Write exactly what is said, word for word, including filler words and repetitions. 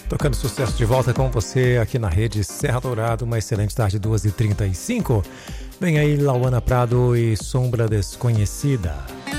Tocando sucesso de volta com você aqui na rede Serra Dourado. Uma excelente tarde, duas e trinta e cinco. Vem aí Lauana Prado e Sombra Desconhecida.